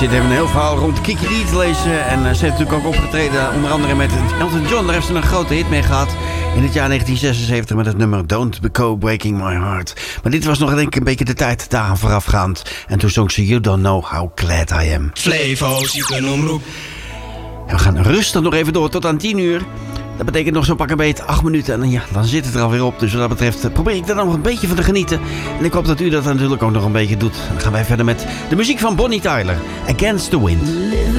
zit even een heel verhaal rond Kiki Dee te lezen. En ze heeft natuurlijk ook opgetreden, onder andere met Elton John. Daar heeft ze een grote hit mee gehad. In het jaar 1976 met het nummer Don't Go Breaking My Heart. Maar dit was nog denk ik een beetje de tijd daaraan voorafgaand. En toen zong ze You Don't Know How Glad I Am. Flevo, ziekenomroep. En we gaan rustig nog even door tot aan 10 uur. Dat betekent nog zo'n pak een beet 8 minuten. En ja, dan zit het er alweer op. Dus wat dat betreft probeer ik er dan nog een beetje van te genieten. En ik hoop dat u dat natuurlijk ook nog een beetje doet. Dan gaan wij verder met de muziek van Bonnie Tyler. Against the Wind.